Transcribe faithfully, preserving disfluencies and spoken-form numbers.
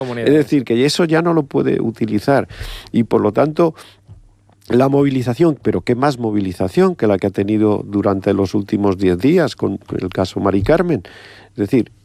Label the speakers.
Speaker 1: Es decir, que eso ya no lo puede utilizar y por lo tanto la movilización, pero qué más movilización que la que ha tenido durante los últimos diez días con el caso Mari Carmen. Es decir,